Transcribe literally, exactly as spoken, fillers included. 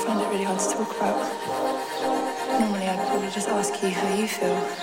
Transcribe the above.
find it really hard to talk about. Normally I'd probably just ask you how you feel.